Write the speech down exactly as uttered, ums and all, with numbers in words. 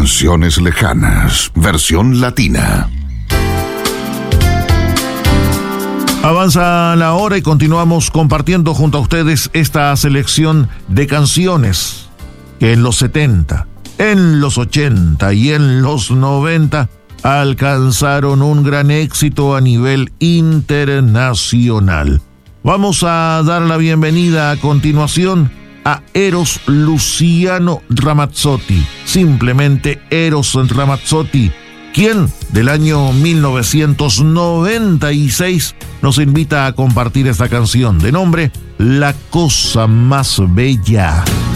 Canciones lejanas, versión latina. Avanza la hora y continuamos compartiendo junto a ustedes esta selección de canciones que en los setenta, en los ochenta y en los noventa alcanzaron un gran éxito a nivel internacional. Vamos a dar la bienvenida a continuación a Eros Luciano Ramazzotti, simplemente Eros Ramazzotti, quien del año mil novecientos noventa y seis nos invita a compartir esta canción de nombre La Cosa Más Bella.